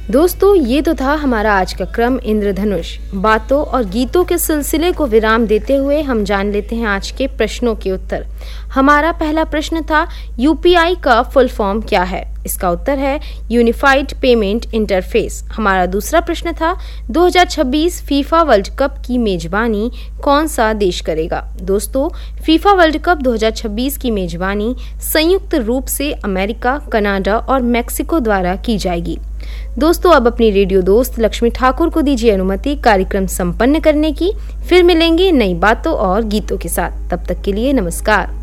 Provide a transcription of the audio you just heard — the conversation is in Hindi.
दोस्तों, ये तो था हमारा आज का क्रम इंद्रधनुष। बातों और गीतों के सिलसिले को विराम देते हुए हम जान लेते हैं आज के प्रश्नों के उत्तर। हमारा पहला प्रश्न था, यूपीआई का फुल फॉर्म क्या है? इसका उत्तर है यूनिफाइड पेमेंट इंटरफेस। हमारा दूसरा प्रश्न था, 2026 फीफा वर्ल्ड कप की मेजबानी कौन सा देश करेगा? दोस्तों, फीफा वर्ल्ड कप 2026 की मेजबानी संयुक्त रूप से अमेरिका, कनाडा और मेक्सिको द्वारा की जाएगी। दोस्तों, अब अपनी रेडियो दोस्त लक्ष्मी ठाकुर को दीजिए अनुमति कार्यक्रम संपन्न करने की। फिर मिलेंगे नई बातों और गीतों के साथ। तब तक के लिए नमस्कार।